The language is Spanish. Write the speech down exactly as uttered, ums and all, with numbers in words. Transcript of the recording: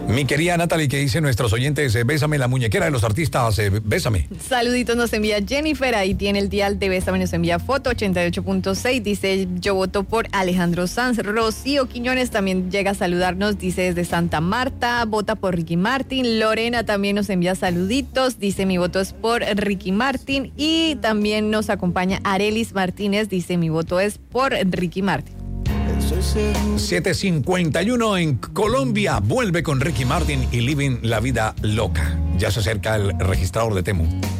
Mi querida Natalie, que dice nuestros oyentes, eh, bésame la muñequera de los artistas, eh, bésame. Saluditos nos envía Jennifer, ahí tiene el dial de Bésame, nos envía foto ochenta y ocho punto seis, dice yo voto por Alejandro Sanz. Rocío Quiñones también llega a saludarnos, dice desde Santa Marta, vota por Ricky Martin. Lorena también nos envía saluditos, dice mi voto es por Ricky Martin. Y también nos acompaña Arelis Martínez, dice mi voto es por Ricky Martin. siete cincuenta y uno en Colombia, vuelve con Ricky Martin y Living la Vida Loca. Ya se acerca el registrador de Temu.